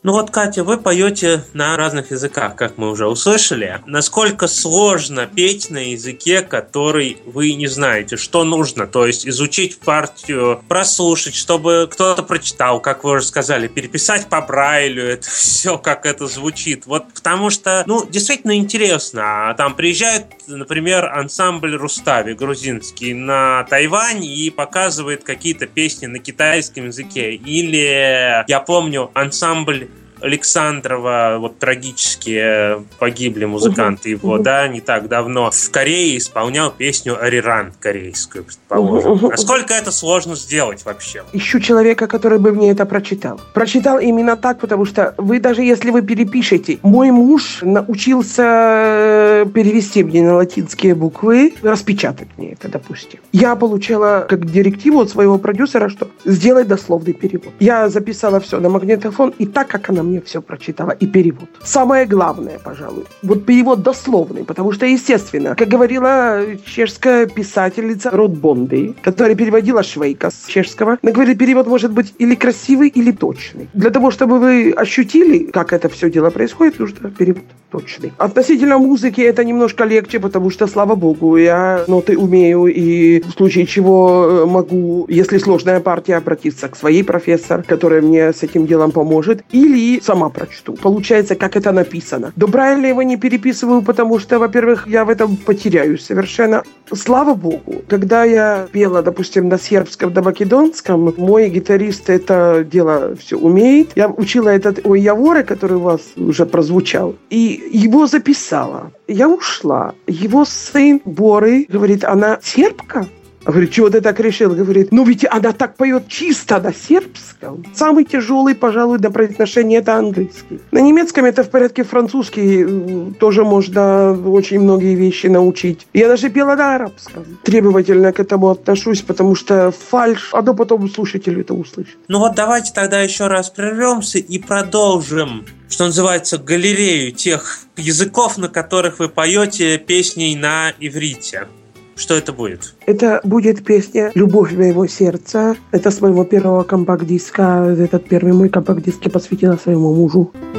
Ну вот, Катя, вы поете на разных языках, как мы уже услышали. Насколько сложно петь на языке, который вы не знаете? Что нужно? То есть изучить партию, прослушать, чтобы кто-то прочитал, как вы уже сказали, переписать по Брайлю, это все, как это звучит. Вот потому что, действительно интересно. Там приезжает, например, ансамбль Рустави, грузинский, на Тайвань и показывает какие-то песни на китайском языке. Или, я помню, ансамбль Александрова, вот трагически погибли музыканты его, не так давно, в Корее исполнял песню «Ариран» корейскую, предположим. Насколько это сложно сделать вообще? Ищу человека, который бы мне это прочитал. Прочитал именно так, потому что вы, даже если вы перепишете, мой муж научился перевести мне на латинские буквы, распечатать мне это, допустим. Я получала как директиву от своего продюсера, что сделать дословный перевод. Я записала все на магнитофон, и так, как она мне все прочитала, и перевод. Самое главное, пожалуй, вот перевод дословный, потому что, естественно, как говорила чешская писательница Род Бонды, которая переводила Швейка с чешского, она говорит, перевод может быть или красивый, или точный. Для того, чтобы вы ощутили, как это все дело происходит, нужно перевод точный. Относительно музыки это немножко легче, потому что, слава богу, я ноты умею, и в случае чего могу, если сложная партия, обратиться к своей профессор, которая мне с этим делом поможет, или сама прочту. Получается, как это написано. До Брайля его не переписываю, потому что, во-первых, я в этом потеряюсь совершенно. Слава богу, когда я пела, допустим, на сербском, на македонском, мой гитарист это дело все умеет. Я учила этот «Ой, Яворе», который у вас уже прозвучал, и его записала. Я ушла. Его сын Боры говорит, она сербка? Говорит, чего ты так решил? Говорит, ведь она так поет чисто на сербском. Самый тяжелый, пожалуй, до произношения это английский. На немецком это в порядке, французский тоже можно очень многие вещи научить. Я даже пела на арабском. Требовательно к этому отношусь, потому что фальшь, а то потом слушатель это услышит. Давайте тогда еще раз прервемся и продолжим, что называется, галерею тех языков, на которых вы поете песни на иврите. Что это будет? Это будет песня «Любовь моего сердца». Это с моего первого компакт-диска. Этот первый мой компакт-диск я посвятила своему мужу.